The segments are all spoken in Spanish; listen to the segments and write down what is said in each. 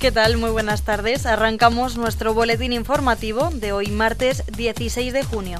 ¿Qué tal? Muy buenas tardes. Arrancamos nuestro boletín informativo de hoy, martes 16 de junio.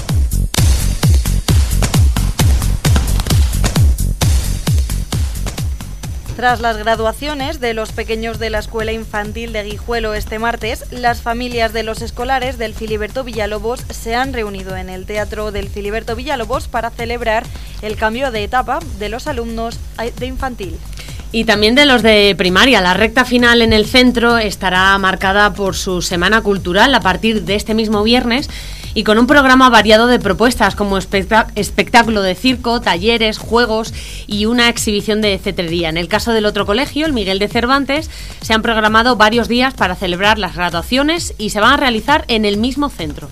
Tras las graduaciones de los pequeños de la Escuela Infantil de Guijuelo este martes, las familias de los escolares del Filiberto Villalobos se han reunido en el Teatro del Filiberto Villalobos para celebrar el cambio de etapa de los alumnos de infantil. Y también de los de primaria. La recta final en el centro estará marcada por su semana cultural a partir de este mismo viernes y con un programa variado de propuestas como espectáculo de circo, talleres, juegos y una exhibición de cetrería. En el caso del otro colegio, el Miguel de Cervantes, se han programado varios días para celebrar las graduaciones y se van a realizar en el mismo centro.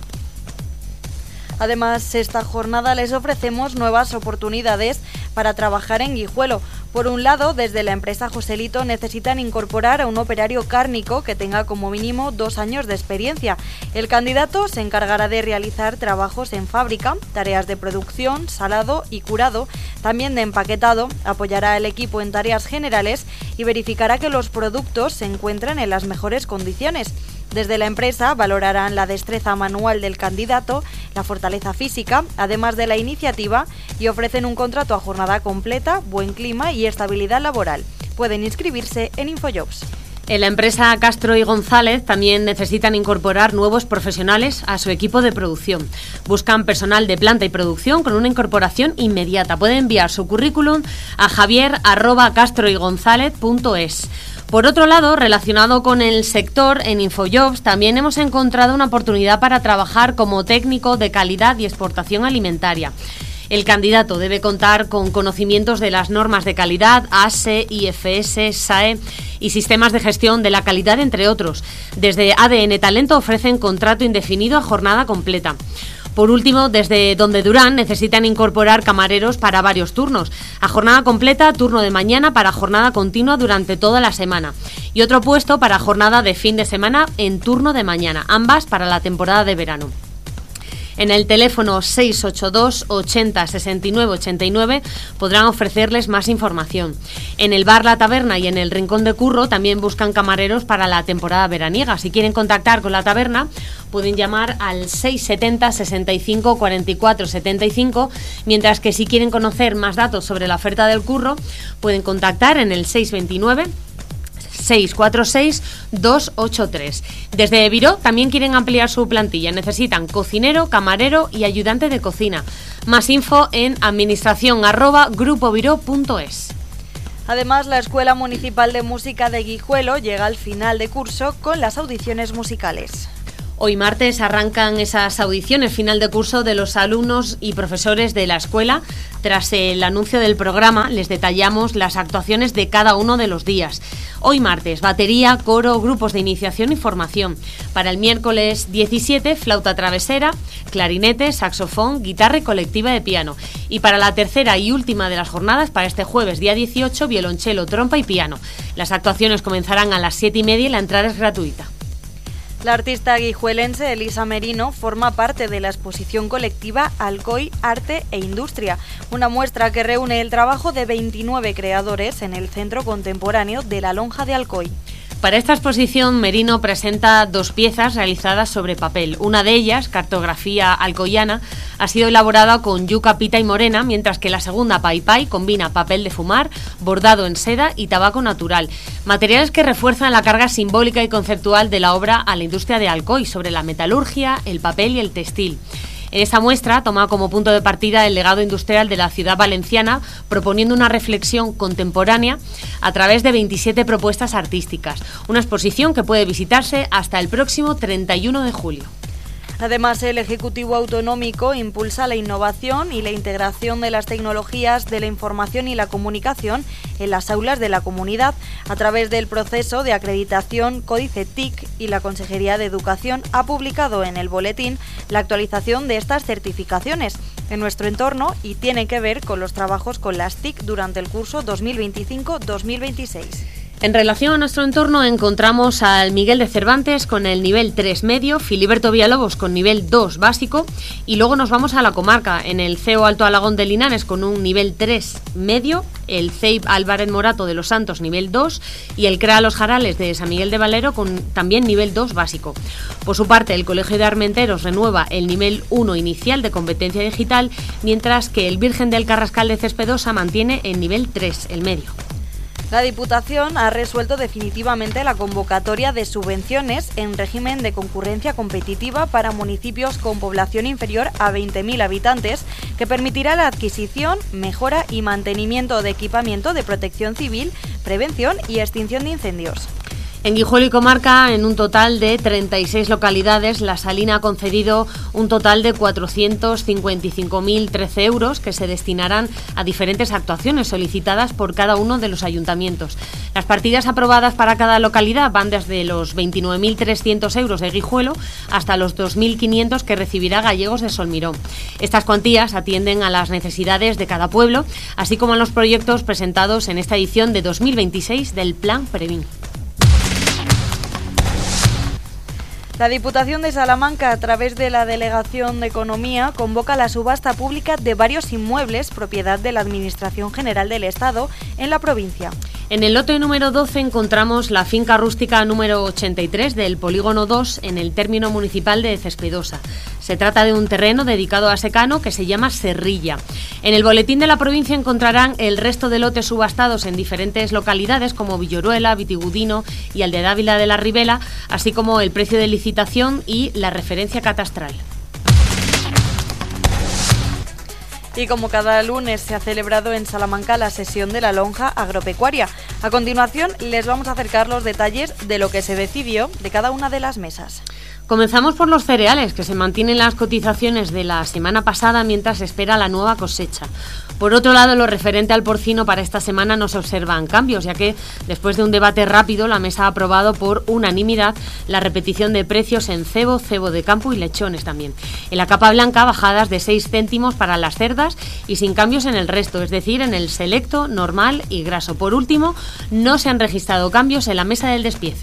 Además, esta jornada les ofrecemos nuevas oportunidades para trabajar en Guijuelo. Por un lado, desde la empresa Joselito necesitan incorporar a un operario cárnico que tenga como mínimo 2 años de experiencia. El candidato se encargará de realizar trabajos en fábrica, tareas de producción, salado y curado, también de empaquetado, apoyará al equipo en tareas generales y verificará que los productos se encuentran en las mejores condiciones. Desde la empresa valorarán la destreza manual del candidato, la fortaleza física, además de la iniciativa, y ofrecen un contrato a jornada completa, buen clima y estabilidad laboral. Pueden inscribirse en InfoJobs. En la empresa Castro y González también necesitan incorporar nuevos profesionales a su equipo de producción. Buscan personal de planta y producción con una incorporación inmediata. Pueden enviar su currículum a javier@castroygonzalez.es. Por otro lado, relacionado con el sector, en InfoJobs también hemos encontrado una oportunidad para trabajar como técnico de calidad y exportación alimentaria. El candidato debe contar con conocimientos de las normas de calidad, ASE, IFS, SAE y sistemas de gestión de la calidad, entre otros. Desde ADN Talento ofrecen contrato indefinido a jornada completa. Por último, desde Donde Durán necesitan incorporar camareros para varios turnos. A jornada completa, turno de mañana para jornada continua durante toda la semana. Y otro puesto para jornada de fin de semana en turno de mañana, ambas para la temporada de verano. En el teléfono 682 80 69 89 podrán ofrecerles más información. En el bar La Taberna y en el Rincón de Curro también buscan camareros para la temporada veraniega. Si quieren contactar con La Taberna, pueden llamar al 670 65 44 75, mientras que si quieren conocer más datos sobre la oferta del curro, pueden contactar en el 629 646 283. Desde Viró también quieren ampliar su plantilla. Necesitan cocinero, camarero y ayudante de cocina. Más info en administración@grupoviró.es. Además, la Escuela Municipal de Música de Guijuelo llega al final de curso con las audiciones musicales. Hoy martes arrancan esas audiciones final de curso de los alumnos y profesores de la escuela. Tras el anuncio del programa, les detallamos las actuaciones de cada uno de los días. Hoy martes, batería, coro, grupos de iniciación y formación. Para el miércoles 17, flauta travesera, clarinete, saxofón, guitarra y colectiva de piano. Y para la tercera y última de las jornadas, para este jueves día 18, violonchelo, trompa y piano. Las actuaciones comenzarán a las 7:30 y la entrada es gratuita. La artista guijuelense Elisa Merino forma parte de la exposición colectiva Alcoy, Arte e Industria, una muestra que reúne el trabajo de 29 creadores en el Centro Contemporáneo de la Lonja de Alcoy. Para esta exposición, Merino presenta 2 piezas realizadas sobre papel. Una de ellas, Cartografía alcoyana, ha sido elaborada con yuca, pita y morena, mientras que la segunda, Pai Pai, combina papel de fumar, bordado en seda y tabaco natural. Materiales que refuerzan la carga simbólica y conceptual de la obra a la industria de Alcoy sobre la metalurgia, el papel y el textil. En esta muestra toma como punto de partida el legado industrial de la ciudad valenciana, proponiendo una reflexión contemporánea a través de 27 propuestas artísticas. Una exposición que puede visitarse hasta el próximo 31 de julio. Además, el Ejecutivo Autonómico impulsa la innovación y la integración de las tecnologías de la información y la comunicación en las aulas de la comunidad a través del proceso de acreditación Códice TIC, y la Consejería de Educación ha publicado en el boletín la actualización de estas certificaciones en nuestro entorno y tiene que ver con los trabajos con las TIC durante el curso 2025-2026. En relación a nuestro entorno encontramos al Miguel de Cervantes con el nivel 3 medio, Filiberto Villalobos con nivel 2 básico y luego nos vamos a la comarca, en el CEO Alto Alagón de Linares con un nivel 3 medio, el CEIP Álvarez Morato de Los Santos nivel 2 y el CRA Los Jarales de San Miguel de Valero con también nivel 2 básico. Por su parte, el Colegio de Armenteros renueva el nivel 1 inicial de competencia digital, mientras que el Virgen del Carrascal de Cespedosa mantiene el nivel 3, el medio. La Diputación ha resuelto definitivamente la convocatoria de subvenciones en régimen de concurrencia competitiva para municipios con población inferior a 20.000 habitantes, que permitirá la adquisición, mejora y mantenimiento de equipamiento de protección civil, prevención y extinción de incendios. En Guijuelo y comarca, en un total de 36 localidades, la Salina ha concedido un total de 455.013 euros que se destinarán a diferentes actuaciones solicitadas por cada uno de los ayuntamientos. Las partidas aprobadas para cada localidad van desde los 29.300 euros de Guijuelo hasta los 2.500 que recibirá Gallegos de Solmiró. Estas cuantías atienden a las necesidades de cada pueblo, así como a los proyectos presentados en esta edición de 2026 del Plan Previn. La Diputación de Salamanca, a través de la Delegación de Economía, convoca la subasta pública de varios inmuebles propiedad de la Administración General del Estado en la provincia. En el lote número 12 encontramos la finca rústica número 83 del Polígono 2 en el término municipal de Cespedosa. Se trata de un terreno dedicado a secano que se llama Serrilla. En el boletín de la provincia encontrarán el resto de lotes subastados en diferentes localidades como Villoruela, Vitigudino y Alde Dávila de la Ribela, así como el precio de licitación y la referencia catastral. Y como cada lunes se ha celebrado en Salamanca la sesión de la lonja agropecuaria. A continuación les vamos a acercar los detalles de lo que se decidió de cada una de las mesas. Comenzamos por los cereales, que se mantienen las cotizaciones de la semana pasada mientras se espera la nueva cosecha. Por otro lado, lo referente al porcino para esta semana no se observan cambios, ya que después de un debate rápido, la mesa ha aprobado por unanimidad la repetición de precios en cebo, cebo de campo y lechones también. En la capa blanca, bajadas de 6 céntimos para las cerdas y sin cambios en el resto, es decir, en el selecto, normal y graso. Por último, no se han registrado cambios en la mesa del despiece.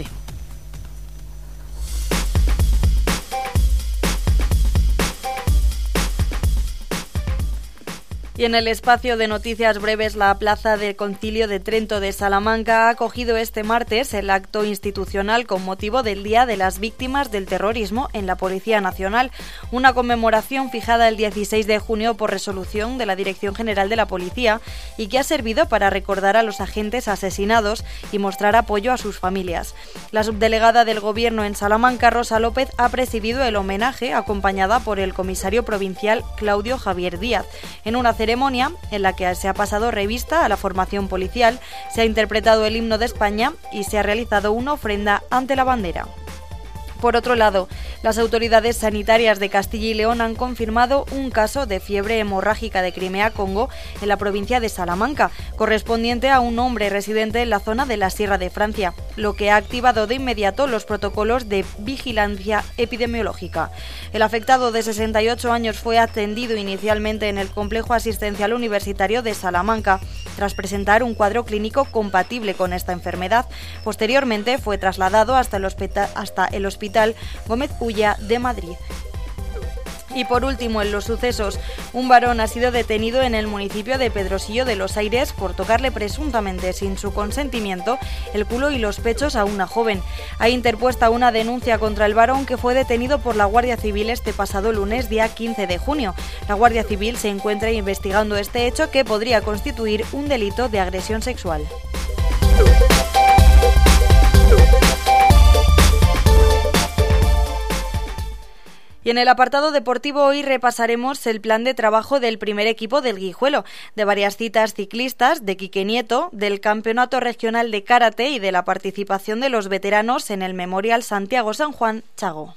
Y en el espacio de noticias breves, la Plaza del Concilio de Trento de Salamanca ha acogido este martes el acto institucional con motivo del Día de las Víctimas del Terrorismo en la Policía Nacional, una conmemoración fijada el 16 de junio por resolución de la Dirección General de la Policía y que ha servido para recordar a los agentes asesinados y mostrar apoyo a sus familias. La subdelegada del Gobierno en Salamanca, Rosa López, ha presidido el homenaje acompañada por el comisario provincial Claudio Javier Díaz. En una ceremonia en la que se ha pasado revista a la formación policial, se ha interpretado el himno de España y se ha realizado una ofrenda ante la bandera. Por otro lado, las autoridades sanitarias de Castilla y León han confirmado un caso de fiebre hemorrágica de Crimea-Congo en la provincia de Salamanca, correspondiente a un hombre residente en la zona de la Sierra de Francia, lo que ha activado de inmediato los protocolos de vigilancia epidemiológica. El afectado de 68 años fue atendido inicialmente en el complejo asistencial universitario de Salamanca, tras presentar un cuadro clínico compatible con esta enfermedad. Posteriormente fue trasladado hasta el Hospital Gómez Ulla de Madrid. Y por último, en los sucesos, un varón ha sido detenido en el municipio de Pedrosillo de los Aires por tocarle presuntamente sin su consentimiento el culo y los pechos a una joven. Ha interpuesta una denuncia contra el varón, que fue detenido por la Guardia Civil este pasado lunes, día 15 de junio. La Guardia Civil se encuentra investigando este hecho, que podría constituir un delito de agresión sexual. Y en el apartado deportivo hoy repasaremos el plan de trabajo del primer equipo del Guijuelo, de varias citas ciclistas, de Quique Nieto, del Campeonato Regional de Karate y de la participación de los veteranos en el Memorial Santiago San Juan Chago.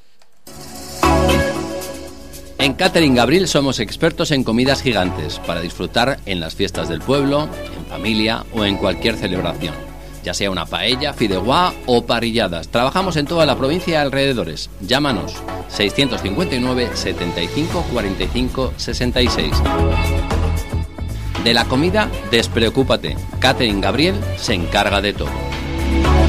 En Catering Gabriel somos expertos en comidas gigantes para disfrutar en las fiestas del pueblo, en familia o en cualquier celebración. Ya sea una paella, fideuá o parrilladas. Trabajamos en toda la provincia y alrededores. Llámanos 659 75 45 66. De la comida, despreocúpate. Catering Gabriel se encarga de todo.